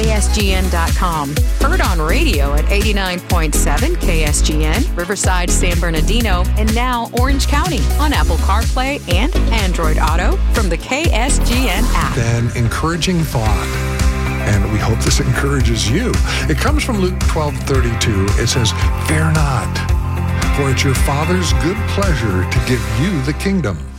KSGN.com. Heard on radio at 89.7 KSGN, Riverside, San Bernardino, and now Orange County on Apple CarPlay and Android Auto from the KSGN app. An encouraging thought, and we hope this encourages you. It comes from Luke 12:32. It says, "Fear not, for it's your Father's good pleasure to give you the kingdom."